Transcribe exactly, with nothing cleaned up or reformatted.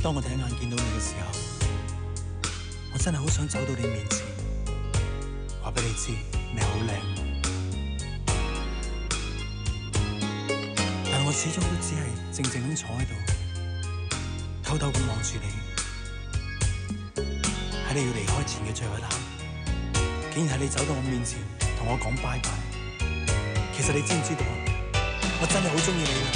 當我第一眼見到你嘅時候，我真係好想走到你面前，話俾你知你好靚。但我始終都只係靜靜咁坐喺度，偷偷咁望住你。喺你要離開前嘅最後一刻，竟然係你走到我面前同我講拜拜。其實你知唔知道啊？我真係好鍾意你啊！